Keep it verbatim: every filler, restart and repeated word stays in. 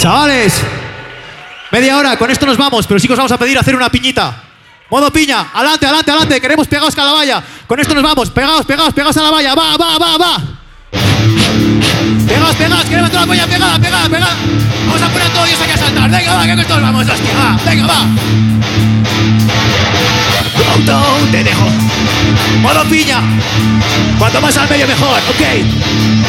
Chavales, media hora, con esto nos vamos, pero sí que os vamos a pedir hacer una piñita. Modo piña, adelante, adelante, adelante, queremos pegados a la valla. Con esto nos vamos, pegados, pegados, pegados a la valla, va, va, va, va. Pegados, pegados, queremos toda la polla pegada, pegada, pegada. Vamos a poner todos ellos aquí a saltar, venga, va, que con todos vamos, hostia, va, venga, va. Countdown, te dejo. Modo piña, cuanto más al medio mejor, ok.